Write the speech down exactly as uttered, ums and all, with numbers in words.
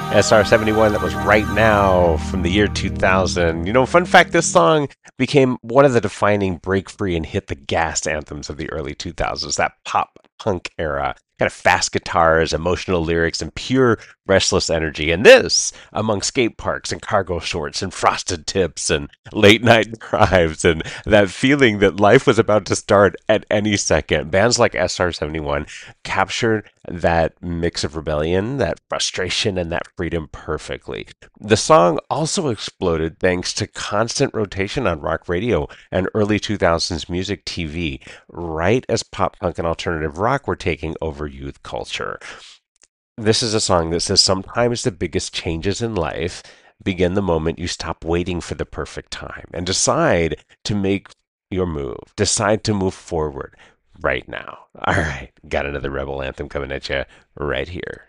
S R seventy-one, that was Right Now from the year two thousand. You know, fun fact, this song became one of the defining break free and hit the gas anthems of the early two thousands, that pop punk era. Kind of fast guitars, emotional lyrics, and pure restless energy. And this, among skate parks and cargo shorts and frosted tips and late night drives and that feeling that life was about to start at any second. Bands like S R seventy-one captured that mix of rebellion, that frustration, and that freedom perfectly. The song also exploded thanks to constant rotation on rock radio and early two thousands music T V, right as pop punk and alternative rock were taking over youth culture. This is a song that says sometimes the biggest changes in life begin the moment you stop waiting for the perfect time and decide to make your move, decide to move forward right now. All right, got another Rebel anthem coming at you right here.